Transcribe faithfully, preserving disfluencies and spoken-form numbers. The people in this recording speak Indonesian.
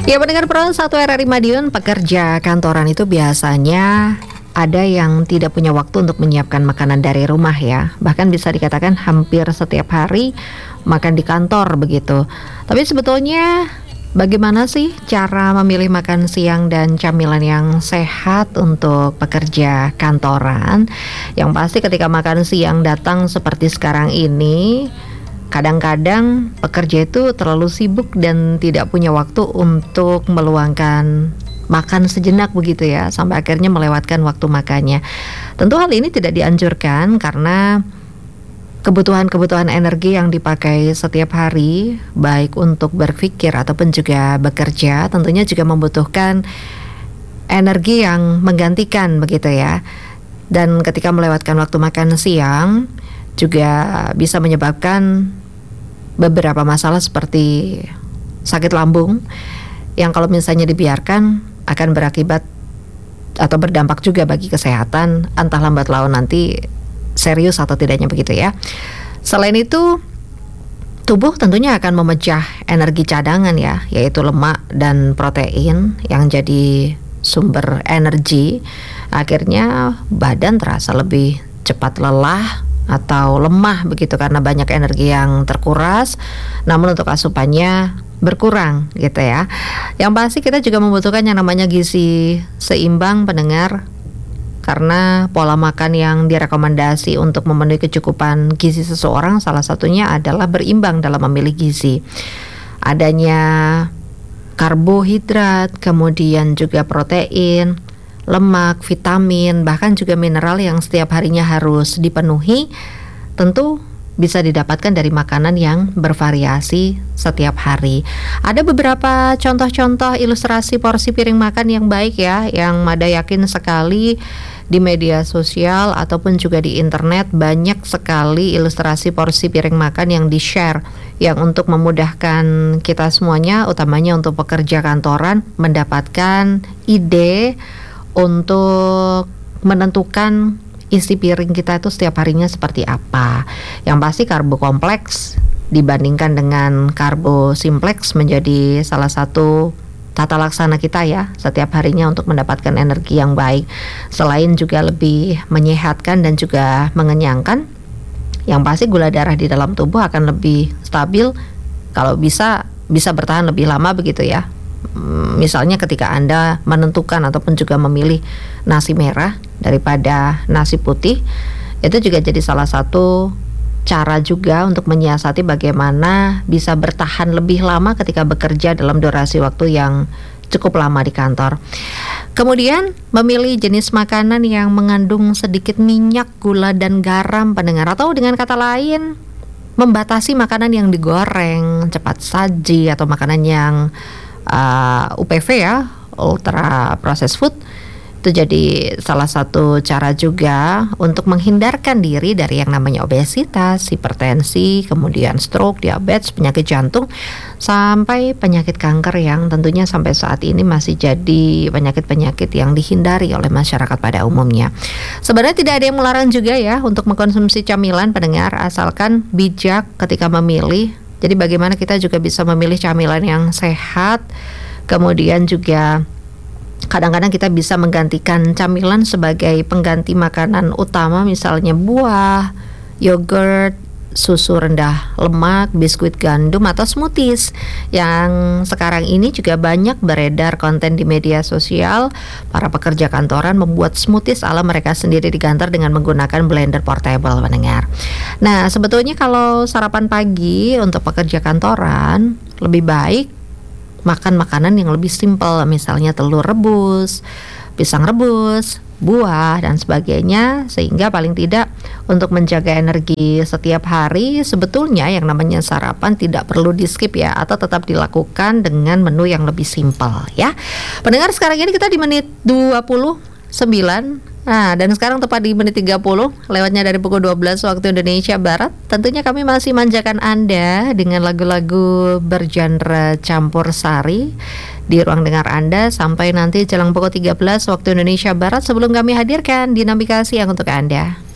Ya, pendengar Pro satu R R I Madiun, pekerja kantoran itu biasanya ada yang tidak punya waktu untuk menyiapkan makanan dari rumah ya. Bahkan bisa dikatakan hampir setiap hari makan di kantor begitu. Tapi sebetulnya bagaimana sih cara memilih makan siang dan camilan yang sehat untuk pekerja kantoran? Yang pasti ketika makan siang datang seperti sekarang ini, kadang-kadang pekerja itu terlalu sibuk dan tidak punya waktu untuk meluangkan makan sejenak begitu ya, sampai akhirnya melewatkan waktu makannya. Tentu hal ini tidak dianjurkan karena kebutuhan-kebutuhan energi yang dipakai setiap hari, baik untuk berpikir ataupun juga bekerja, tentunya juga membutuhkan energi yang menggantikan begitu ya. Dan ketika melewatkan waktu makan siang juga bisa menyebabkan beberapa masalah seperti sakit lambung yang kalau misalnya dibiarkan akan berakibat atau berdampak juga bagi kesehatan, entah lambat laun nanti serius atau tidaknya begitu ya. Selain itu, tubuh tentunya akan memecah energi cadangan ya, yaitu lemak dan protein yang jadi sumber energi. Akhirnya badan terasa lebih cepat lelah atau lemah begitu karena banyak energi yang terkuras, namun untuk asupannya berkurang gitu ya. Yang pasti kita juga membutuhkan yang namanya gizi seimbang pendengar, karena pola makan yang direkomendasi untuk memenuhi kecukupan gizi seseorang salah satunya adalah berimbang dalam memilih gizi. Adanya karbohidrat, kemudian juga protein, lemak, vitamin, bahkan juga mineral yang setiap harinya harus dipenuhi, tentu bisa didapatkan dari makanan yang bervariasi setiap hari. Ada beberapa contoh-contoh ilustrasi porsi piring makan yang baik ya, yang Mada yakin sekali di media sosial ataupun juga di internet banyak sekali ilustrasi porsi piring makan yang di-share, yang untuk memudahkan kita semuanya, utamanya untuk pekerja kantoran, mendapatkan ide untuk menentukan isi piring kita itu setiap harinya seperti apa. Yang pasti karbo kompleks dibandingkan dengan karbo simpleks menjadi salah satu tata laksana kita ya setiap harinya untuk mendapatkan energi yang baik. Selain juga lebih menyehatkan dan juga mengenyangkan, yang pasti gula darah di dalam tubuh akan lebih stabil, kalau bisa bisa bertahan lebih lama begitu ya. Misalnya ketika Anda menentukan ataupun juga memilih nasi merah daripada nasi putih, itu juga jadi salah satu cara juga untuk menyiasati bagaimana bisa bertahan lebih lama ketika bekerja dalam durasi waktu yang cukup lama di kantor. Kemudian memilih jenis makanan yang mengandung sedikit minyak, gula, dan garam pendengar, atau dengan kata lain membatasi makanan yang digoreng, cepat saji, atau makanan yang Uh, U P V ya, ultra processed food. Itu jadi salah satu cara juga untuk menghindarkan diri dari yang namanya obesitas, hipertensi, kemudian stroke, diabetes, penyakit jantung, sampai penyakit kanker yang tentunya sampai saat ini masih jadi penyakit-penyakit yang dihindari oleh masyarakat pada umumnya. Sebenarnya tidak ada yang melarang juga ya untuk mengkonsumsi camilan pendengar, asalkan bijak ketika memilih. Jadi bagaimana kita juga bisa memilih camilan yang sehat, kemudian juga kadang-kadang kita bisa menggantikan camilan sebagai pengganti makanan utama, misalnya buah, yogurt, susu rendah lemak, biskuit gandum, atau smoothies. Yang sekarang ini juga banyak beredar konten di media sosial, para pekerja kantoran membuat smoothies ala mereka sendiri di kantor dengan menggunakan blender portable pendengar. Nah, sebetulnya kalau sarapan pagi untuk pekerja kantoran lebih baik makan makanan yang lebih simpel, misalnya telur rebus, pisang rebus, buah, dan sebagainya, sehingga paling tidak untuk menjaga energi setiap hari, sebetulnya yang namanya sarapan tidak perlu di skip ya, atau tetap dilakukan dengan menu yang lebih simpel ya. Pendengar, sekarang ini kita di menit dua puluh sembilan. Nah, dan sekarang tepat di menit tiga puluh, lewatnya dari pukul dua belas waktu Indonesia Barat. Tentunya kami masih manjakan Anda dengan lagu-lagu bergenre campur sari di ruang dengar Anda sampai nanti jelang pukul tiga belas waktu Indonesia Barat, sebelum kami hadirkan dinamika siang untuk Anda.